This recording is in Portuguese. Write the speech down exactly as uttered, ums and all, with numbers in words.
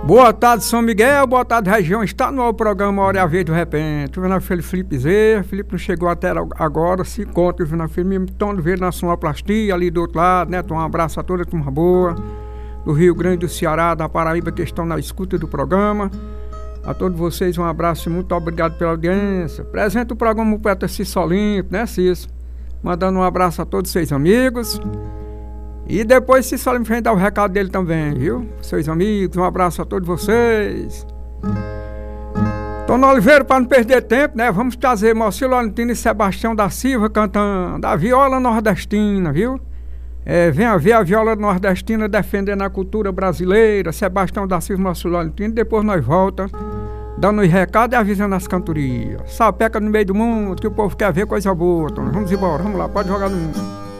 Boa tarde, São Miguel, boa tarde, região. Está no ar o programa Hora e a Vez do Repente. O Venal Filho Felipe Zé, Felipe não chegou até agora, se encontra o Venal Filho mesmo, Tom de Verde na sonoplastia, ali do outro lado, né? Um abraço a toda a turma boa, do Rio Grande do Ceará, da Paraíba, que estão na escuta do programa. A todos vocês um abraço e muito obrigado pela audiência. Presente o programa o poeta Cício Olimpo, né, Cício? Mandando um abraço a todos seus amigos. E depois Cício Olimpo vem dar o recado dele também, viu? Seus amigos, um abraço a todos vocês. Tono Oliveira, para não perder tempo, né? Vamos trazer Moacir Laurentino e Sebastião da Silva cantando a viola nordestina, viu? É, venha ver a viola nordestina defendendo a cultura brasileira. Sebastião da Silva e Moacir Laurentino. Depois nós voltamos, dando os recados e avisando as cantorias. Sapeca no meio do mundo, que o povo quer ver coisa boa. Então, vamos embora, vamos lá, pode jogar no mundo.